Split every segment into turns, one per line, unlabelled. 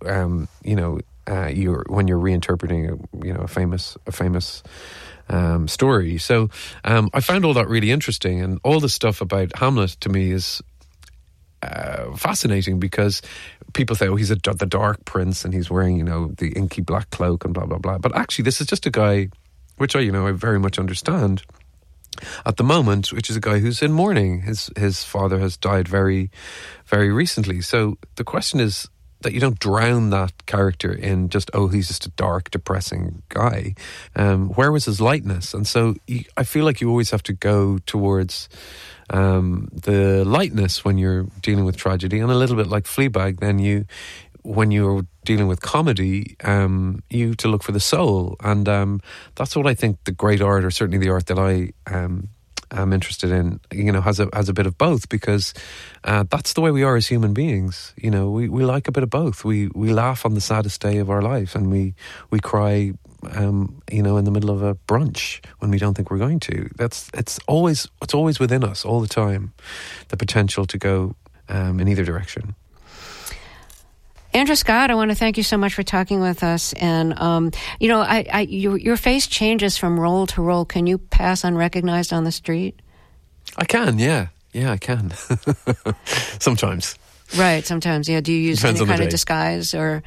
when you're reinterpreting a famous story. So I found all that really interesting, and all the stuff about Hamlet to me is fascinating, because people say, he's the Dark Prince and he's wearing, the inky black cloak and blah, blah, blah. But actually, this is just a guy, which I very much understand at the moment, which is a guy who's in mourning. His father has died very, very recently. So the question is that you don't drown that character in just, he's just a dark, depressing guy. Where was his lightness? And so I feel like you always have to go towards the lightness when you're dealing with tragedy, and a little bit like Fleabag, then when you're dealing with comedy, you to look for the soul. And that's what I think the great art, or certainly the art that I am interested in, has a bit of both, because that's the way we are as human beings. We like a bit of both. We laugh on the saddest day of our life, and we cry in the middle of a brunch when we don't think we're going to. It's always within us all the time, the potential to go in either direction.
Andrew Scott, I want to thank you so much for talking with us. And your face changes from role to role. Can you pass unrecognized on the street?
I can, yeah, I can. Sometimes.
Right, sometimes. Yeah. Do you use any kind of disguise or?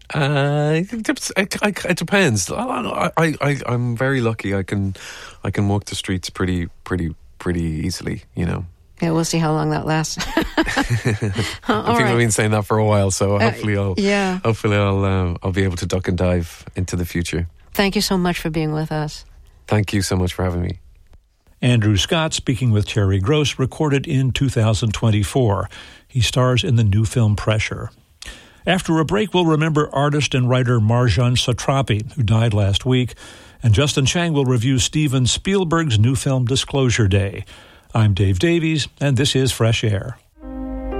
It depends. I'm very lucky. I can walk the streets pretty easily.
Yeah, we'll see how long that lasts.
I think I've been saying that for a while, so hopefully I'll be able to duck and dive into the future.
Thank you so much for being with us.
Thank you so much for having me.
Andrew Scott speaking with Terry Gross, recorded in 2024. He stars in the new film Pressure. After a break, we'll remember artist and writer Marjane Satrapi, who died last week, and Justin Chang will review Steven Spielberg's new film Disclosure Day. I'm Dave Davies, and this is Fresh Air.